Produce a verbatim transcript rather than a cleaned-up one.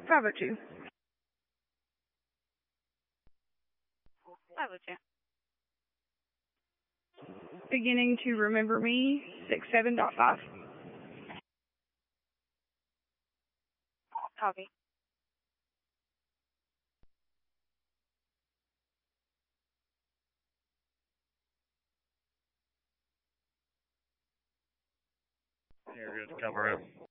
five oh two. five oh two. Beginning to remember me, six seven dot five. Copy. You're good to cover it.